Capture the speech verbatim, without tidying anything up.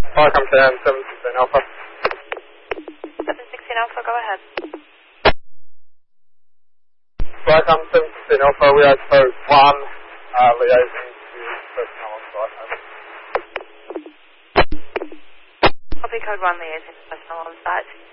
Welcome to seven sixteen Alpha. seven sixteen Alpha, go ahead. Welcome seven sixteen Alpha, we are code one, uh, liaising to personnel on site. Copy code one liaising to personnel on site.